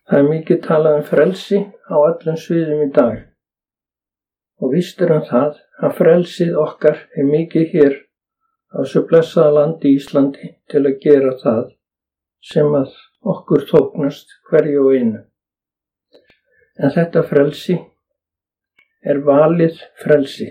Það mikið talað frelsi á öllum sviðum í dag. Og víst það að frelsið okkar mikið hér á þessu blessaða landi Íslandi til að gera það sem að okkur þóknast hverju og einu. En þetta frelsi valið frelsi.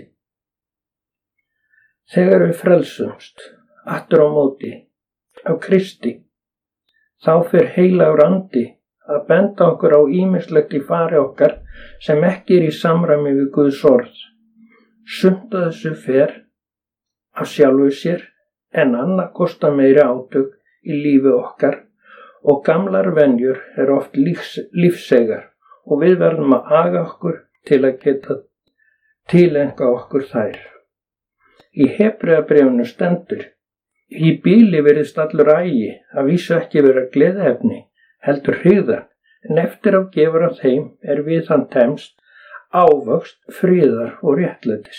Þegar við frelsumst aftur á móti af Kristi, þá fer heilagur andi að benda okkur á ýmislegt í fari okkar sem ekki í samræmi við Guðs orð. Sumt af þessu fer af sjálfu sér en annað kostar meiri átök í lífi okkar og gamlar venjur oft lífseigar og við verðum að aga okkur til að geta tilenga okkur þær. Í Hebreabréfinu stendur: í býli virðist allur agi, að vísu ekki vera gleðiefni, heldur hryggðar, en eftir á gefur af þeim við hann temst ávöxt friðar og réttlætis.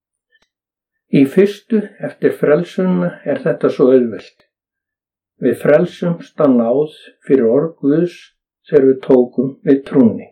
Í fyrstu eftir frelsunna þetta svo auðvelt. Við frelsumst á náð fyrir orð Guðs þegar við tókum við trúnni.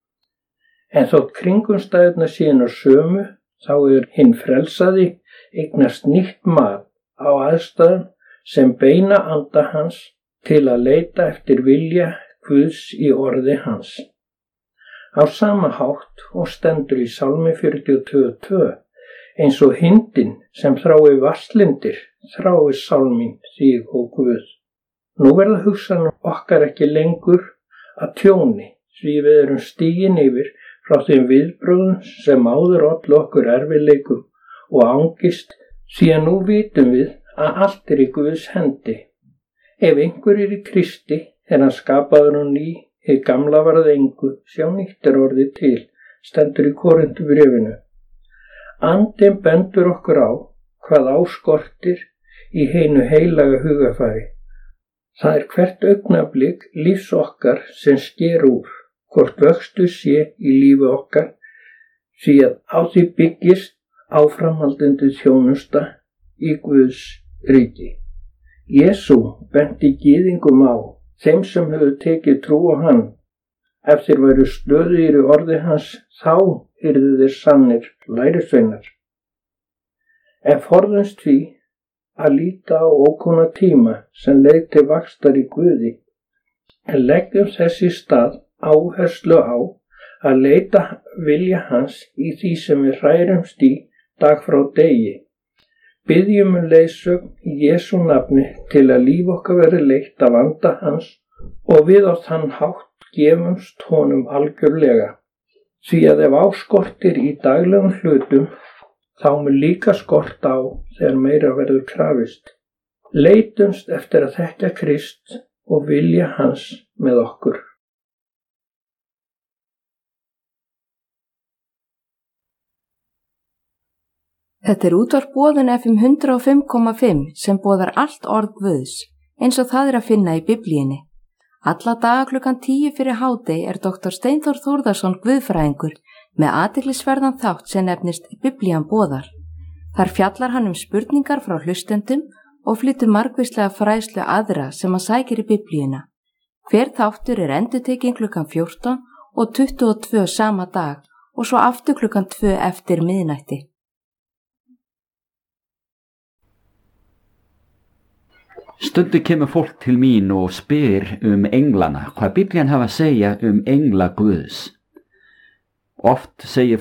En þótt kringumstæðurnar séu sömu, þá hinn frelsaði eignast nýtt mat á aðstæðum sem beina anda hans til að leita eftir vilja Guðs í orði hans. Á sama hátt og stendur í Sálmi 42:2, eins og hindin sem þrái vasslindir, þrái sálminn þig og Guð. Nú verða hugsanir okkar ekki lengur að tjóni, því við erum stigin yfir frá þeim viðbrögðum sem áður ollu okkur erfiðleikum og angist, því að nú vitum við að allt í Guðs hendi. Ef einhver í Kristi hann skapaður á ný, hið gamla varð engu, sjá nýtt orðið til, stendur í Korinthubréfinu. Andinn bendur okkur á hvað áskortir í hinu heilaga hugafari. Það hvert augnablik lífs okkar sem sker úr, hvort vöxtur sé í lífi okkar, því að á því byggist áframhaldandi þjónusta í Guðs ríki. Jesú benti gyðingum á, þeim sem höfðu tekið trú á hann, ef þeir væru stöðugir í orði hans, þá yrðu þeir sannir lærisveinar. En forðumst því að líta á ókomna tíma sem leið til vaxtar í Guði, en leggjum þess í stað áherslu á að leita vilja hans í því sem við hrærumst í dag frá degi. Biðjum leiðsögn í Jesú nafni til að líf okkar verði leitt af anda hans og við á þann hátt gefumst honum algjörlega. Því að ef áskortir í daglegum hlutum, þá mun líka skort á þegar meira verður krafist. Leitumst eftir að þekkja Krist og vilja hans með okkur. Þetta útvarp Boðun FM 105,5 sem boðar allt orð Guðs, eins og það að finna í Biblíunni. Alla daga klukkan 10 fyrir hádegi Dr. Steinþór Þórðarson guðfræðingur með athyglisverðan þátt sem nefnist Biblían boðar. Þar fjallar hann spurningar frá hlustendum og flytur margvíslega fræðslu aðra sem að sækir í Biblíuna. Hver þáttur endurtekinn klukkan 14 og 22 sama dag og svo aftur klukkan 2 eftir miðnætti. Stundum kemur fólk til mín og spyr englana, hvað Biblían hafa að segja engla Guðs. Oft segir